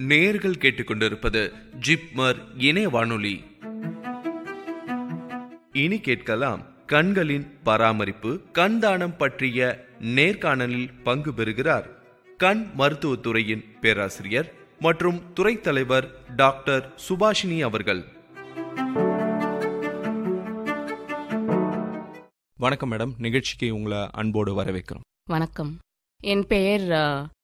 நேயர்கள் கேட்டுக்கொண்டிருப்பது ஜிப்மர் இணைய வானொலி. இனி கேட்கலாம் கண்களின் பராமரிப்பு, கண் தானம் பற்றிய நேர்காணலில் பங்கு பெறுகிறார் கண் மருத்துவத்துறையின் பேராசிரியர் மற்றும் துறை தலைவர் டாக்டர் சுபாஷினி அவர்கள். வணக்கம் மேடம், நிகழ்ச்சிக்கு உங்களை அன்போடு வரவேற்கிறோம். வணக்கம். என் பெயர்